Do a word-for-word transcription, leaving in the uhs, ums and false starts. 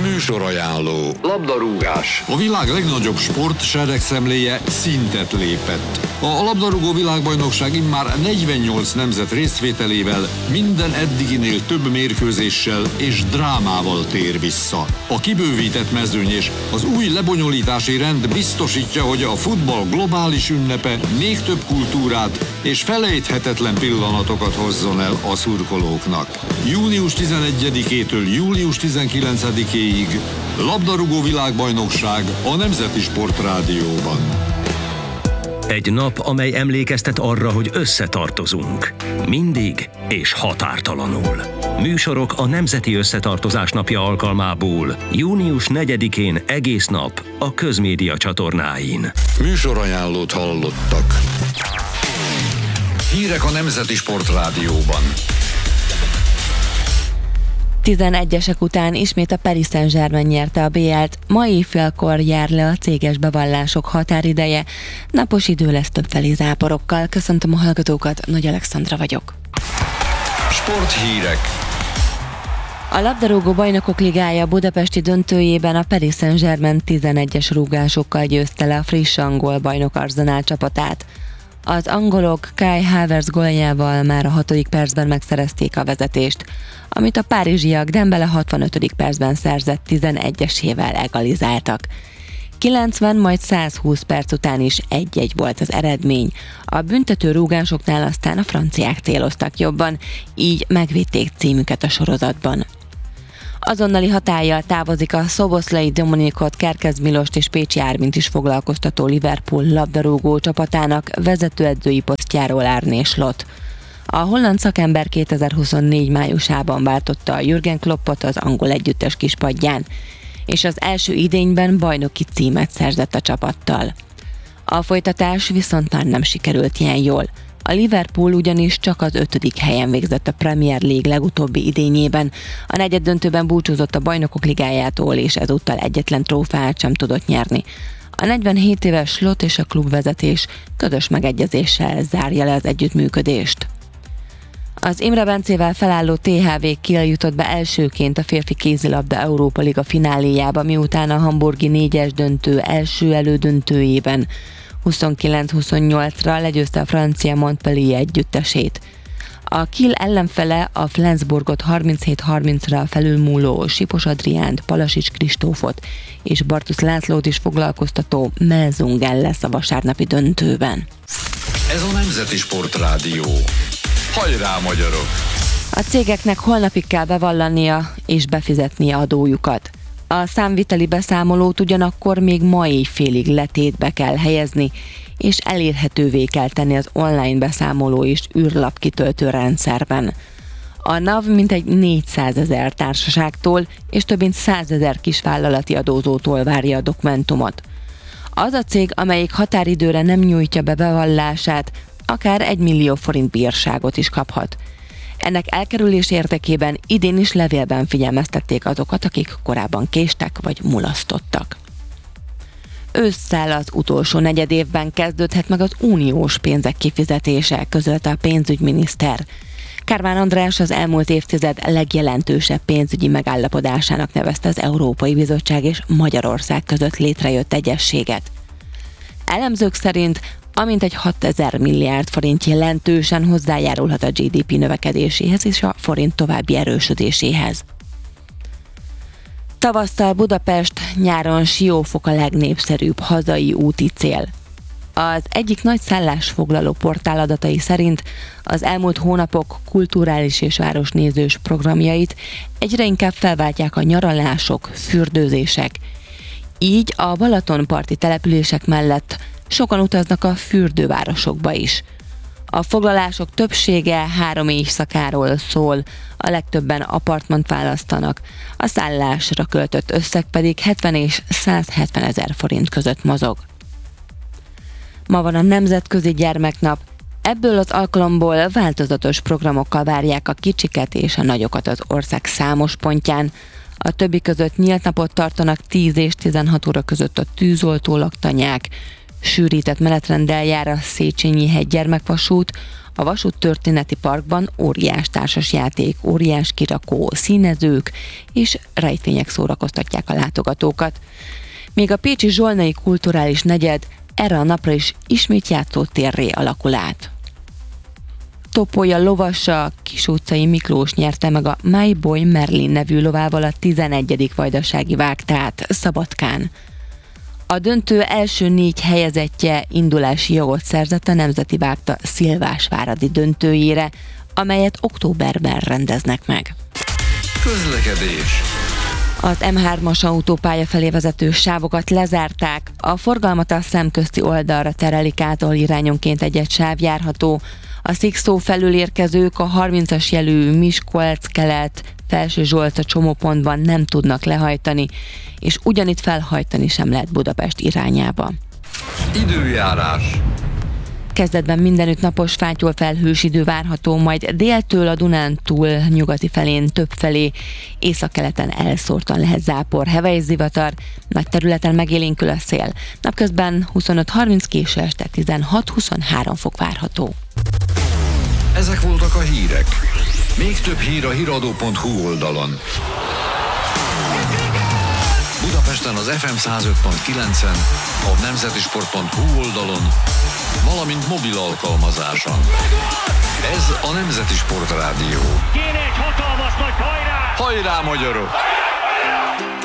Műsorajánló. Labdarúgás. A világ legnagyobb sport seregszemléje szintet lépett. A labdarúgó világbajnokság immár negyvennyolc nemzet részvételével minden eddiginél több mérkőzéssel és drámával tér vissza. A kibővített mezőny és az új lebonyolítási rend biztosítja, hogy a futball globális ünnepe még több kultúrát és felejthetetlen pillanatokat hozzon el a szurkolóknak. június tizenegyedikétől július tizenkilencedikéig labdarúgó világbajnokság a Nemzeti Sportrádióban. Egy nap, amely emlékeztet arra, hogy összetartozunk. Mindig és határtalanul. Műsorok a Nemzeti Összetartozás napja alkalmából június negyedikén egész nap a Közmédia csatornáin. Műsorajánlót hallottak. Hírek a Nemzeti Sportrádióban. tizenegyesek után ismét a Paris Saint-Germain nyerte a bé el-t, ma éjfélkor jár le a céges bevallások határideje. Napos idő lesz többfelé záporokkal. Köszöntöm a hallgatókat, Nagy Alexandra vagyok. Sporthírek. A labdarúgó bajnokok ligája budapesti döntőjében a Paris Saint-Germain tizenegyes rúgásokkal győzte le a friss angol bajnok Arsenal csapatát. Az angolok Kai Havertz góljával már a hatodik percben megszerezték a vezetést, amit a párizsiak Dembele hatvanötödik percben szerzett tizenegyesével egalizáltak. kilencven, majd százhúsz perc után is egy-egy volt az eredmény. A büntető rúgásoknál aztán a franciák céloztak jobban, így megvédték címüket a sorozatban. Azonnali hatállyal távozik a Szoboszlai Dominikot, Kerkez Milost és Pécsi Ármint is foglalkoztató Liverpool labdarúgó csapatának vezetőedzői posztjáról Arne Slot. A holland szakember kétezer-huszonnégy májusában váltotta a Jürgen Kloppot az angol együttes kispadján, és az első idényben bajnoki címet szerzett a csapattal. A folytatás viszont már nem sikerült ilyen jól. A Liverpool ugyanis csak az ötödik helyen végzett a Premier League legutóbbi idényében. A negyeddöntőben búcsúzott a Bajnokok Ligájától, és ezúttal egyetlen trófeát sem tudott nyerni. A negyvenhét éves Slot és a klubvezetés közös megegyezéssel zárja le az együttműködést. Az Imre Bencével felálló té há vé Kiel jutott be elsőként a férfi kézilabda Európa Liga fináléjába, miután a hamburgi négyes döntő első elődöntőjében huszonkilenc huszonnyolcra legyőzte a francia Montpellier együttesét. A Kiel ellenfele a Flensburgot harminchét harmincra felülmúló Sipos Adriánt, Palasics Kristófot és Bartusz Lászlót is foglalkoztató Melsungen lesz a vasárnapi döntőben. Ez a Nemzeti Sportrádió. Hajrá, magyarok! A cégeknek holnapig kell bevallania és befizetnie adójukat. A számviteli beszámolót ugyanakkor még ma éjfélig letétbe kell helyezni, és elérhetővé kell tenni az online beszámoló és űrlap kitöltő rendszerben. A NAV mintegy négyszázezer társaságtól és több mint százezer kisvállalati adózótól várja a dokumentumot. Az a cég, amelyik határidőre nem nyújtja be bevallását, akár egy millió forint bírságot is kaphat. Ennek elkerülés érdekében idén is levélben figyelmeztették azokat, akik korábban késtek vagy mulasztottak. Ősszel az utolsó negyedévben kezdődhet meg az uniós pénzek kifizetése, közölte a pénzügyminiszter. Kármán András az elmúlt évtized legjelentősebb pénzügyi megállapodásának nevezte az Európai Bizottság és Magyarország között létrejött egyezséget. Elemzők szerint amint egy hatezer milliárd forint jelentősen hozzájárulhat a gé dé pé növekedéséhez és a forint további erősödéséhez. Tavasszal Budapest, nyáron Siófok a legnépszerűbb hazai úti cél. Az egyik nagy szállásfoglaló portál adatai szerint az elmúlt hónapok kulturális és városnézős programjait egyre inkább felváltják a nyaralások, fürdőzések. Így a balatonparti települések mellett sokan utaznak a fürdővárosokba is. A foglalások többsége három éjszakáról szól, a legtöbben apartmant választanak, a szállásra költött összeg pedig hetven és százhetven ezer forint között mozog. Ma van a Nemzetközi Gyermeknap, ebből az alkalomból változatos programokkal várják a kicsiket és a nagyokat az ország számos pontján. A többi között nyílt napot tartanak tíz és tizenhat óra között a tűzoltó laktanyák, Sűrített menetrenddel jár a Széchenyi-hegy gyermekvasút, a Vasút Történeti Parkban óriás társasjáték, óriás kirakó, színezők és rejtvények szórakoztatják a látogatókat. Még a pécsi Zsolnai Kulturális Negyed erre a napra is ismét játszótérré alakul át. Topolya lovasa Kis utcai Miklós nyerte meg a My Boy Merlin nevű lovával a tizenegyedik vajdasági vágtát Szabadkán. A döntő első négy helyezettje indulási jogot szerzett a Nemzeti Vágta Szilvásváradi döntőjére, amelyet októberben rendeznek meg. Közlekedés. Az em hármas autópálya felé vezető sávokat lezárták, a forgalmat a szemközti oldalra terelik át, ahol irányonként egy-egy sáv járható. A Szikszó felül érkezők a harmincas jelű Miskolc-kelet Felső Zsolca csomópontban nem tudnak lehajtani, és ugyanitt felhajtani sem lehet Budapest irányába. Időjárás. Kezdetben mindenütt napos, fátyol felhős idő várható, majd déltől a Dunántúl nyugati felén többfelé, északkeleten elszórtan lehet zápor, hevelyzivatar, nagy területen megélénkül a szél. Napközben huszonöt harminc, késő este tizenhat huszonhárom fok várható. Ezek voltak a hírek. Még több hír a híradó pont hu oldalon. Budapesten az ef em száz öt pont kilencen, a nemzetisport pont hu oldalon, valamint mobil alkalmazáson. Ez a Nemzeti Sport Rádió. Kéne egy hatalmas nagy hajrá! Hajrá, magyarok!